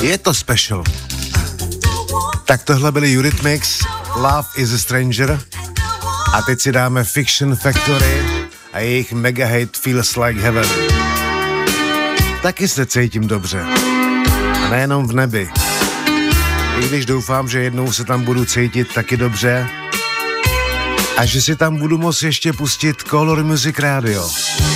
Je to special. Tak tohle byly Eurythmics, Love is a Stranger. A teď si dáme Fiction Factory a jejich mega hit Feels Like Heaven. Taky se cítím dobře. A nejenom v nebi. I když doufám, že jednou se tam budu cítit taky dobře a že si tam budu moct ještě pustit Color Music Radio.